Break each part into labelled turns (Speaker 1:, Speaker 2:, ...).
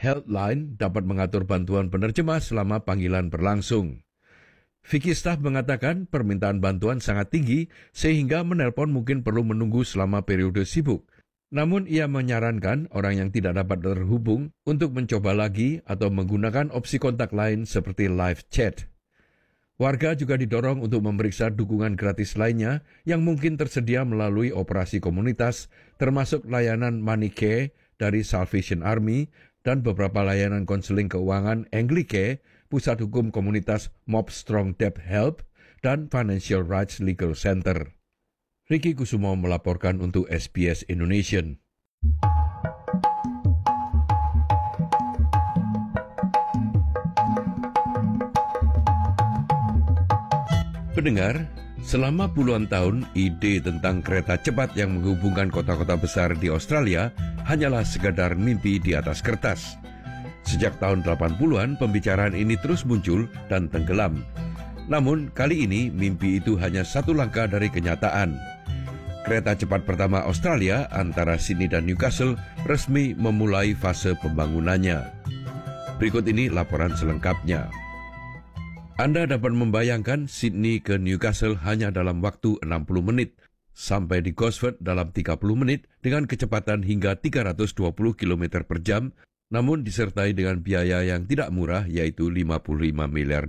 Speaker 1: Helpline dapat mengatur bantuan penerjemah selama panggilan berlangsung. Vicky Staff mengatakan permintaan bantuan sangat tinggi sehingga menelpon mungkin perlu menunggu selama periode sibuk. Namun ia menyarankan orang yang tidak dapat terhubung untuk mencoba lagi atau menggunakan opsi kontak lain seperti live chat. Warga juga didorong untuk memeriksa dukungan gratis lainnya yang mungkin tersedia melalui operasi komunitas, termasuk layanan Money Care dari Salvation Army dan beberapa layanan konseling keuangan Anglicare, Pusat Hukum Komunitas Mob Strong Debt Help, dan Financial Rights Legal Center. Ricky Kusumo melaporkan untuk SBS Indonesian. Pendengar, selama puluhan tahun, ide tentang kereta cepat yang menghubungkan kota-kota besar di Australia hanyalah sekadar mimpi di atas kertas. Sejak tahun 80-an, pembicaraan ini terus muncul dan tenggelam. Namun, kali ini mimpi itu hanya satu langkah dari kenyataan. Kereta cepat pertama Australia antara Sydney dan Newcastle resmi memulai fase pembangunannya. Berikut ini laporan selengkapnya. Anda dapat membayangkan Sydney ke Newcastle hanya dalam waktu 60 menit, sampai di Gosford dalam 30 menit dengan kecepatan hingga 320 km per jam, namun disertai dengan biaya yang tidak murah yaitu $55 miliar.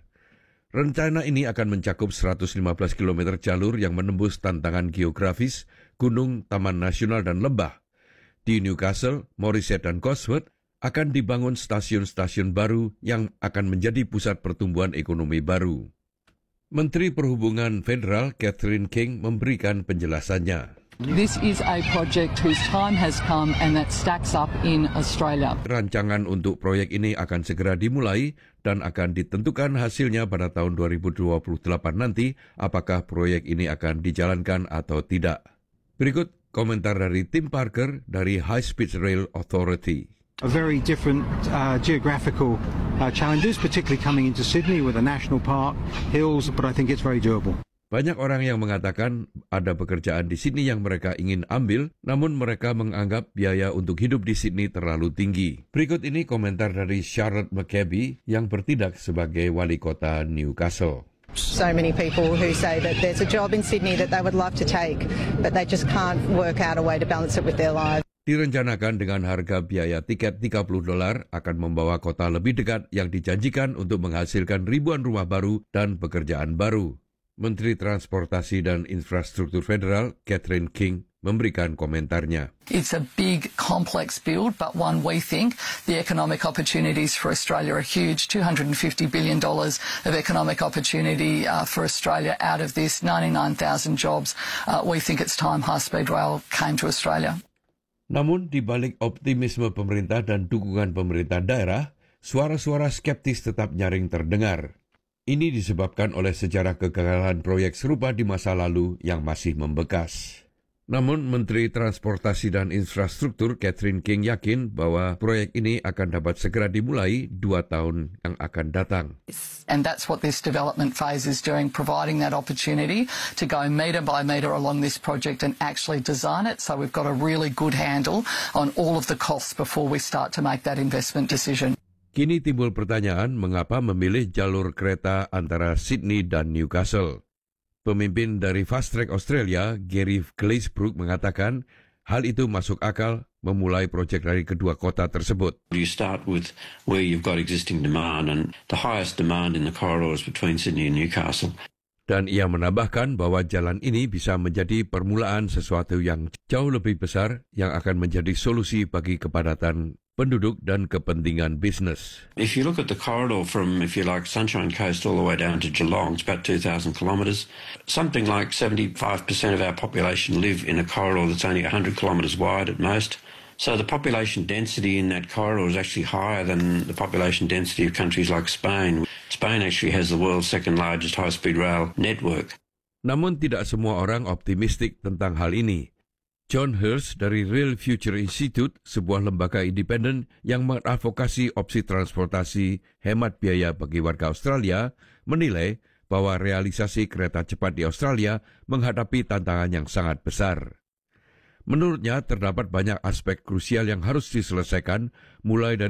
Speaker 1: Rencana ini akan mencakup 115 km jalur yang menembus tantangan geografis, gunung, taman nasional dan lembah. Di Newcastle, Morisset dan Gosford akan dibangun stasiun-stasiun baru yang akan menjadi pusat pertumbuhan ekonomi baru. Menteri Perhubungan Federal Catherine King memberikan penjelasannya.
Speaker 2: This is a project whose time has come and that stacks up in Australia.
Speaker 1: Rancangan untuk proyek ini akan segera dimulai dan akan ditentukan hasilnya pada tahun 2028 nanti apakah proyek ini akan dijalankan atau tidak. Berikut komentar dari Tim Parker dari High Speed Rail Authority.
Speaker 3: A very different geographical challenges, particularly coming into Sydney with a national park, hills, but I think it's very doable.
Speaker 1: Banyak orang yang mengatakan ada pekerjaan di Sydney yang mereka ingin ambil, namun mereka menganggap biaya untuk hidup di Sydney terlalu tinggi. Berikut ini komentar dari Charlotte McCabe yang bertindak sebagai wali kota Newcastle.
Speaker 4: So many people who say that there's a job in Sydney that they would love to take, but they just can't work out a way to balance it with their lives.
Speaker 1: Direncanakan dengan harga biaya tiket $30 akan membawa kota lebih dekat yang dijanjikan untuk menghasilkan ribuan rumah baru dan pekerjaan baru. Menteri Transportasi dan Infrastruktur Federal Catherine King memberikan komentarnya.
Speaker 2: It's a big, complex build, but one we think the economic opportunities for Australia are huge. $250 billion of economic opportunity for Australia out of this, 99,000 jobs. We think it's time high-speed rail came to Australia.
Speaker 1: Namun di balik optimisme pemerintah dan dukungan pemerintah daerah, suara-suara skeptis tetap nyaring terdengar. Ini disebabkan oleh sejarah kegagalan proyek serupa di masa lalu yang masih membekas. Namun Menteri Transportasi dan Infrastruktur Catherine King yakin bahwa proyek ini akan dapat segera dimulai 2 tahun yang akan datang.
Speaker 2: And that's what this development phase is doing, providing that opportunity to go metre by metre along this project and actually design it so we've got a really good handle on all of the costs before we start to make that investment decision.
Speaker 1: Kini timbul pertanyaan mengapa memilih jalur kereta antara Sydney dan Newcastle. Pemimpin dari Fast Track Australia, Gary Glazebrook mengatakan hal itu masuk akal memulai proyek dari kedua kota tersebut.
Speaker 5: You start with where you've got existing demand, and the highest demand in the corridors between Sydney and Newcastle.
Speaker 1: Dan ia menambahkan bahwa jalan ini bisa menjadi permulaan sesuatu yang jauh lebih besar yang akan menjadi solusi bagi kepadatan penduduk dan kepentingan bisnis.
Speaker 5: If you look at the corridor from, if you like, Sunshine Coast all the way down to Geelong, it's about 2,000 kilometres. Something like 75% of our population live in a corridor that's only 100 kilometres wide at most. So the population density in that corridor is actually higher than the population density of countries like Spain. Spain actually has the world's second largest high-speed rail network.
Speaker 1: Namun tidak semua orang optimistik tentang hal ini. John Hirsch dari Real Future Institute, sebuah lembaga independen yang mengadvokasi opsi transportasi hemat biaya bagi warga Australia, menilai bahwa realisasi kereta cepat di Australia menghadapi tantangan yang sangat besar. Menurutnya, terdapat banyak aspek krusial yang harus diselesaikan, mulai dari